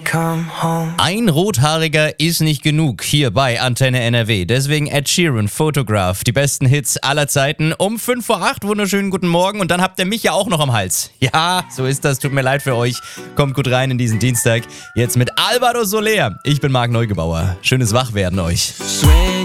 Ein Rothaariger ist nicht genug hier bei Antenne NRW. Deswegen Ed Sheeran, Photograph, die besten Hits aller Zeiten um 5 vor 8. Wunderschönen guten Morgen und dann habt ihr mich ja auch noch am Hals. Ja, so ist das, tut mir leid für euch. Kommt gut rein in diesen Dienstag. Jetzt mit Alvaro Soler. Ich bin Marc Neugebauer. Schönes Wachwerden euch.